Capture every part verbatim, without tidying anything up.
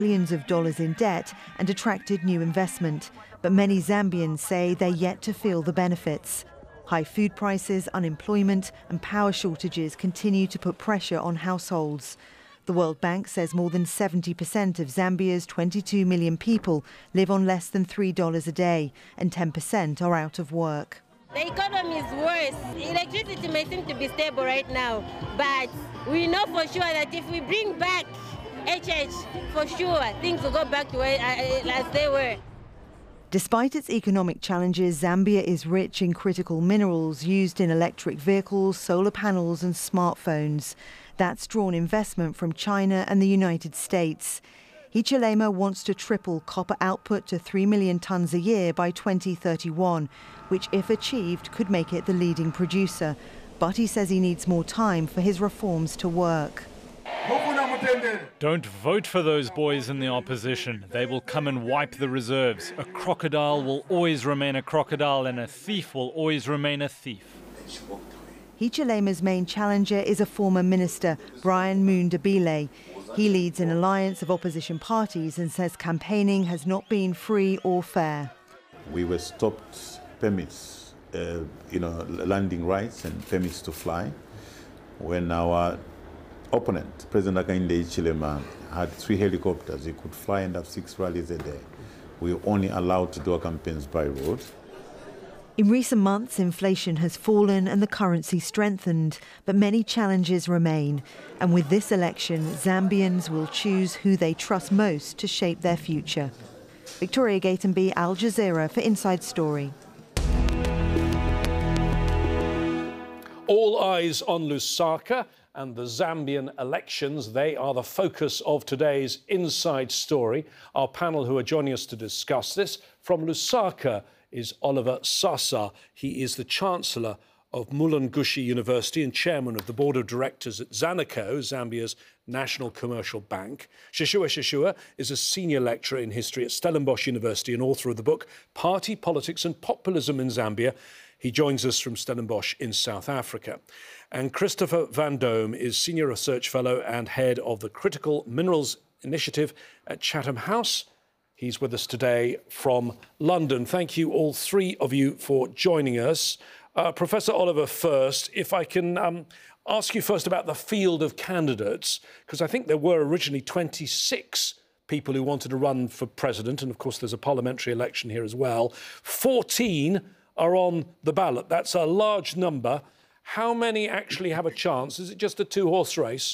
billions of dollars in debt and attracted new investment. But many Zambians say they're yet to feel the benefits. High food prices, unemployment and power shortages continue to put pressure on households. The World Bank says more than seventy percent of Zambia's twenty-two million people live on less than three dollars a day, and ten percent are out of work. The economy is worse. Electricity may seem to be stable right now, but we know for sure that if we bring back H H, for sure things will go back to where, uh, as they were. Despite its economic challenges, Zambia is rich in critical minerals used in electric vehicles, solar panels and smartphones. That's drawn investment from China and the United States. Hichilema wants to triple copper output to three million tonnes a year by twenty thirty-one, which, if achieved, could make it the leading producer. But he says he needs more time for his reforms to work. Don't vote for those boys in the opposition. They will come and wipe the reserves. A crocodile will always remain a crocodile and a thief will always remain a thief. Hichilema's main challenger is a former minister, Brian Mundabile. He leads an alliance of opposition parties and says campaigning has not been free or fair. We were stopped permits, uh, you know, landing rights and permits to fly when our opponent, President Hakainde Hichilema, had three helicopters. He could fly and have six rallies a day. We were only allowed to do our campaigns by road. In recent months, inflation has fallen and the currency strengthened, but many challenges remain. And with this election, Zambians will choose who they trust most to shape their future. Victoria Gatenby, Al Jazeera for Inside Story. All eyes on Lusaka and the Zambian elections. They are the focus of today's Inside Story. Our panel who are joining us to discuss this from Lusaka is Oliver Sasa. He is the Chancellor of Mulungushi University and Chairman of the Board of Directors at Zanaco, Zambia's national commercial bank. Shishua Shishua is a Senior Lecturer in History at Stellenbosch University and author of the book Party, Politics and Populism in Zambia. He joins us from Stellenbosch in South Africa. And Christopher Van Dome is Senior Research Fellow and Head of the Critical Minerals Initiative at Chatham House. He's with us today from London. Thank you, all three of you, for joining us. Uh, Professor Oliver first, if I can um, ask you first about the field of candidates, because I think there were originally twenty-six people who wanted to run for president, and of course there's a parliamentary election here as well. fourteen are on the ballot. That's a large number. How many actually have a chance? Is it just a two-horse race?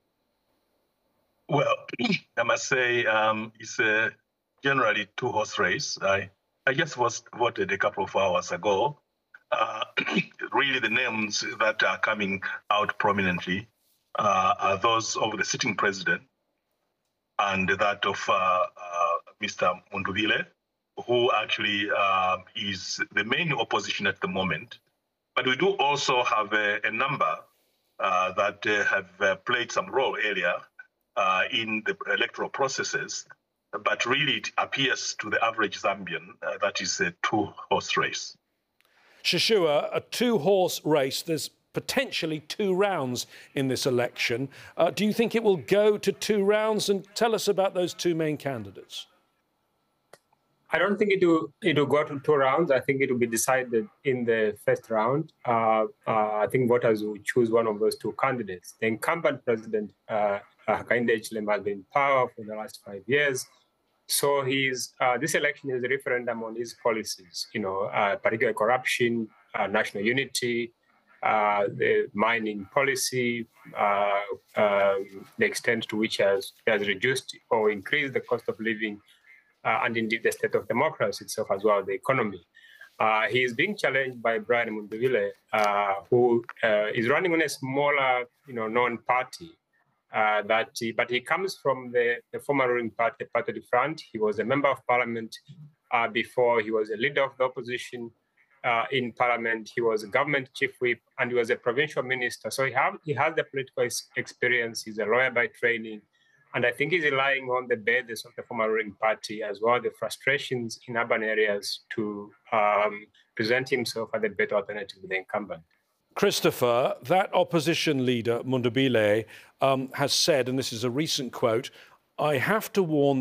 Well, I must say um, it's a generally two-horse race. I, I just was voted a couple of hours ago. Uh, really, the names that are coming out prominently uh, are those of the sitting president and that of uh, uh, Mister Mundabile, who actually uh, is the main opposition at the moment. But we do also have a, a number uh, that uh, have uh, played some role earlier uh, in the electoral processes. But really, it appears to the average Zambian uh, that is a two-horse race. Shishua, a two-horse race. There's potentially two rounds in this election. Uh, do you think it will go to two rounds? And tell us about those two main candidates. I don't think it will, it will go to two rounds. I think it will be decided in the first round. Uh, uh, I think voters will choose one of those two candidates. The incumbent president, uh, Hakainde Hichilema, has been in power for the last five years. So he's, uh, this election is a referendum on his policies, you know, uh, particularly corruption, uh, national unity, uh, the mining policy, uh, um, the extent to which he has, he has reduced or increased the cost of living, uh, and indeed the state of democracy itself as well, the economy. Uh, he is being challenged by Brian Mundabile, uh, who uh, is running on a smaller, you know, known party. Uh, that he, but he comes from the, the former ruling party, Parti de Front. He was a member of parliament uh, before. He was a leader of the opposition uh, in parliament. He was a government chief whip, and he was a provincial minister. So he, have, he has the political ex experience. He's a lawyer by training. And I think he's relying on the basis of the former ruling party as well, the frustrations in urban areas, to um, present himself as a better alternative to the incumbent. Christopher, that opposition leader, Mundabile, um, has said, and this is a recent quote, "I have to warn